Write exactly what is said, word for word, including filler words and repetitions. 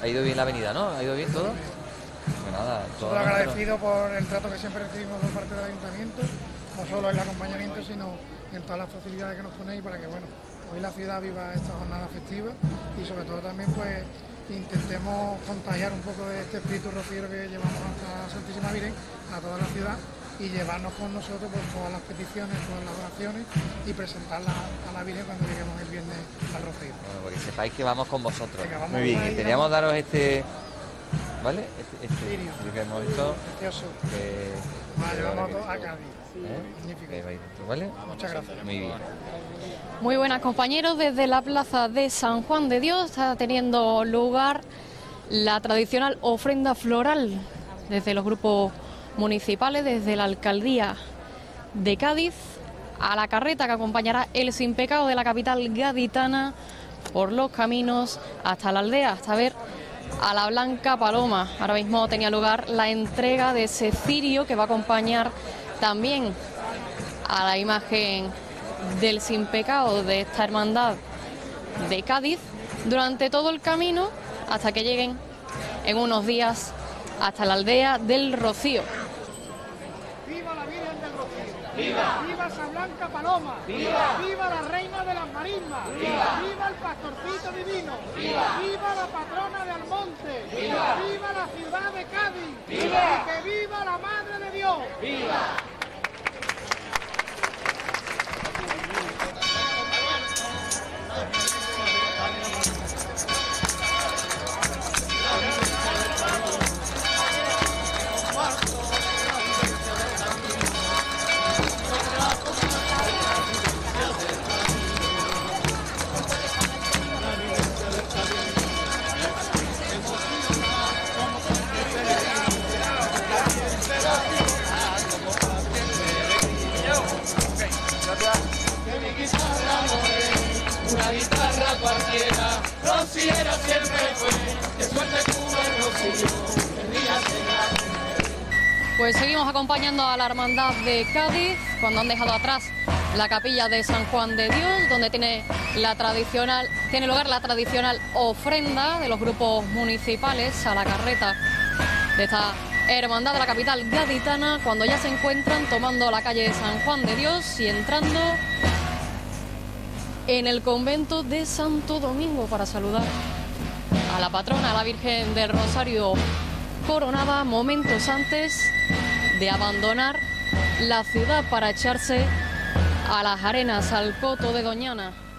ha ido bien la avenida, ¿no? ¿Ha ido bien todo? Pues nada, todo Nosotros agradecido por el trato que siempre recibimos por parte del ayuntamiento, no solo en el acompañamiento, sino en todas las facilidades que nos ponéis para que, bueno, hoy la ciudad viva esta jornada festiva y sobre todo también, pues, intentemos contagiar un poco de este espíritu rociero que llevamos hasta Santísima Virgen a toda la ciudad y llevarnos con nosotros pues, todas las peticiones, todas las oraciones y presentarlas a la Virgen cuando lleguemos el viernes al Rocío. Bueno, porque sepáis que vamos con vosotros. Venga, vamos. Muy bien, y teníamos que daros este, ¿vale? Este, este Lirio. que hemos visto. Precioso. Que, Vale, que, vamos que- a Cádiz. ¿eh? Magnífico. Que vais dentro, ¿vale? Muchas gracias. Muy bien. Muy buenas, compañeros. Desde la plaza de San Juan de Dios está teniendo lugar la tradicional ofrenda floral desde los grupos municipales, desde la alcaldía de Cádiz, a la carreta que acompañará el Sin Pecado de la capital gaditana por los caminos hasta la aldea, hasta ver a la Blanca Paloma. Ahora mismo tenía lugar la entrega de ese cirio que va a acompañar también a la imagen del Sin Pecado de esta hermandad de Cádiz durante todo el camino hasta que lleguen en unos días hasta la aldea del Rocío. ¡Viva la Virgen del Rocío! ¡Viva! ¡Viva San Blanca Paloma! ¡Viva! ¡Viva la Reina de las Marismas! ¡Viva! ¡Viva el Pastorcito Divino! ¡Viva! ¡Viva la patrona de Almonte! ¡Viva! ¡Viva la ciudad de Cádiz! ¡Viva! ¡Y que viva la Madre de Dios! ¡Viva! Una guitarra cualquiera, rociera siempre fue, que suerte tuvo el rocío, el día será. Pues seguimos acompañando a la hermandad de Cádiz cuando han dejado atrás la capilla de San Juan de Dios, donde tiene la tradicional tiene lugar la tradicional ofrenda de los grupos municipales a la carreta de esta hermandad de la capital gaditana, cuando ya se encuentran tomando la calle de San Juan de Dios y entrando en el convento de Santo Domingo para saludar a la patrona, a la Virgen del Rosario coronada, momentos antes de abandonar la ciudad para echarse a las arenas, al coto de Doñana.